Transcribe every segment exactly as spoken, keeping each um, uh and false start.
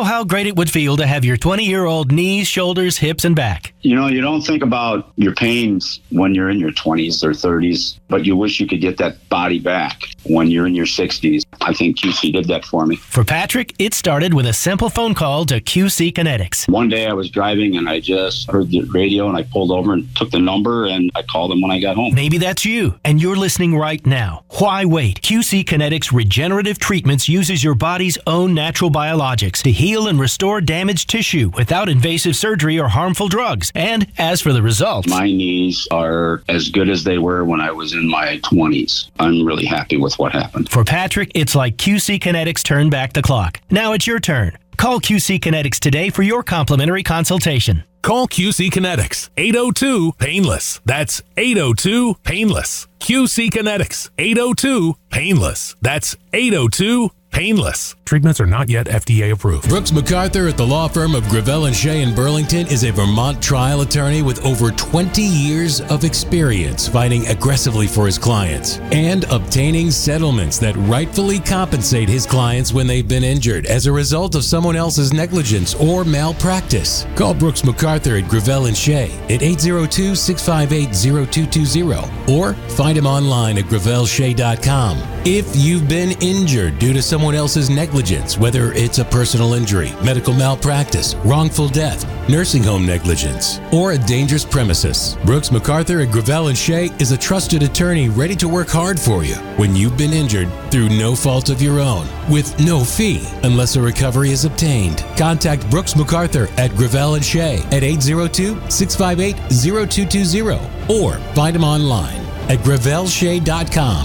know how great it would feel to have your twenty-year-old knees, shoulders, hips, and back. You know, you don't think about your pains when you're in your twenties or thirties, but you wish you could get that body back when you're in your sixties. I think Q C did that for me. For Patrick, it started with a simple phone call to Q C Kinetics. One day I was driving and I just heard the radio and I pulled over and took the number and I called them when I got home. Maybe that's you, and you're listening right now. Why wait? Q C Kinetics Regenerative Treatments uses your body's own natural biologics to heal and restore damaged tissue without invasive surgery or harmful drugs. And as for the results, my knees are as good as they were when I was in my twenties. I'm really happy with what happened. For Patrick, it's like Q C Kinetics turned back the clock. Now it's your turn. Call Q C Kinetics today for your complimentary consultation. Call Q C Kinetics, eight oh two, painless. That's eight oh two, painless. Q C Kinetics, eight oh two, painless. That's eight oh two, painless. Treatments are not yet F D A approved. Brooks McArthur at the law firm of Gravel and Shea in Burlington is a Vermont trial attorney with over twenty years of experience fighting aggressively for his clients and obtaining settlements that rightfully compensate his clients when they've been injured as a result of someone else's negligence or malpractice. Call Brooks McArthur at Gravel and Shea at eight oh two, six five eight, oh two two oh or find him online at gravel shea dot com. If you've been injured due to someone else's negligence, whether it's a personal injury, medical malpractice, wrongful death, nursing home negligence, or a dangerous premises, Brooks McArthur at Gravel and Shea is a trusted attorney ready to work hard for you when you've been injured through no fault of your own, with no fee unless a recovery is obtained. Contact Brooks McArthur at Gravel and Shea at eight oh two, six five eight, oh two two oh or find him online at gravel shea dot com.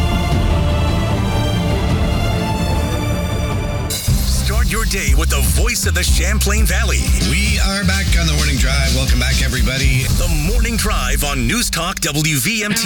Your day with the voice of the Champlain Valley. We are back on the Morning Drive. Welcome back, everybody. The Morning Drive on News Talk W V M T.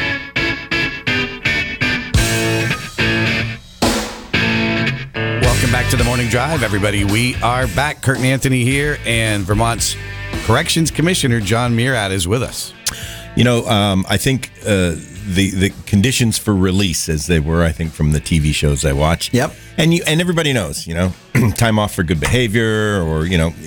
Welcome back to the Morning Drive, everybody. We are back. Kurt and Anthony here, and Vermont's Corrections Commissioner John Murad is with us. You know, um, I think uh, the the conditions for release, as they were, I think, from the T V shows I watch. Yep. And you and everybody knows, you know, time off for good behavior, or you know,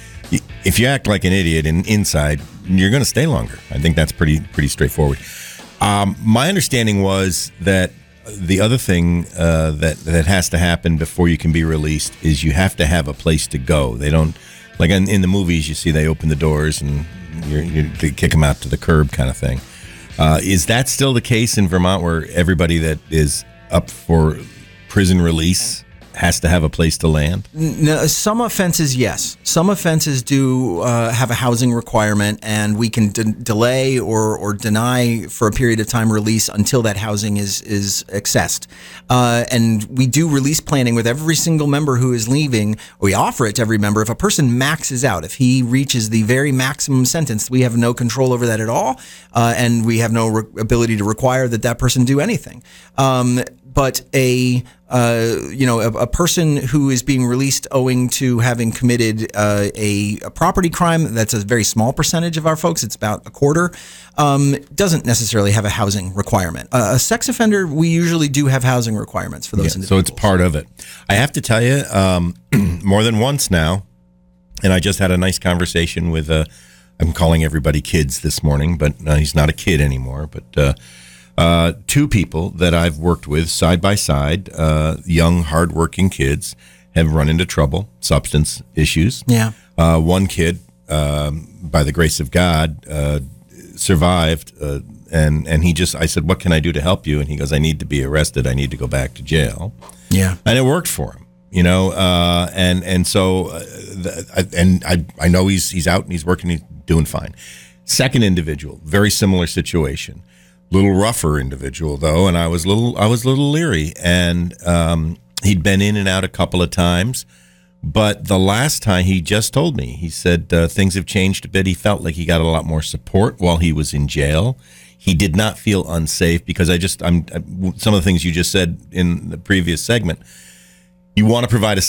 if you act like an idiot and inside, you're going to stay longer. I think that's pretty pretty straightforward. Um, my understanding was that the other thing uh, that that has to happen before you can be released is you have to have a place to go. They don't like in, in the movies. You see, they open the doors and you're, you they kick them out to the curb, kind of thing. Uh, is that still the case in Vermont, where everybody that is up for prison release has to have a place to land? No, some offenses, yes. Some offenses do uh, have a housing requirement, and we can de- delay or, or deny for a period of time release until that housing is is accessed. Uh, and we do release planning with every single member who is leaving. We offer it to every member. If a person maxes out, if he reaches the very maximum sentence, we have no control over that at all, uh, and we have no re- ability to require that that person do anything. Um, but a uh, you know a, a person who is being released owing to having committed uh, a, a property crime, that's a very small percentage of our folks. It's about a quarter. Um, doesn't necessarily have a housing requirement. Uh, a sex offender, we usually do have housing requirements for those yeah, individuals. So it's part of it. I have to tell you, um, more than once now, and I just had a nice conversation with. Uh, I'm calling everybody kids this morning, but uh, he's not a kid anymore. But. Uh, Uh, two people that I've worked with side by side, uh, young, hardworking kids, have run into trouble, substance issues. Yeah. Uh, one kid, um, by the grace of God, uh, survived, uh, and and he just, I said, "What can I do to help you?" And he goes, "I need to be arrested. I need to go back to jail." Yeah. And it worked for him, you know. Uh, and and so, uh, the, and I I know he's he's out and he's working, he's doing fine. Second individual, very similar situation. Little rougher individual though, and I was little I was a little leery, and um, he'd been in and out a couple of times, but the last time he just told me, he said uh, things have changed a bit. He felt like he got a lot more support while he was in jail. He did not feel unsafe, because I just I'm some of the things you just said in the previous segment. You want to provide a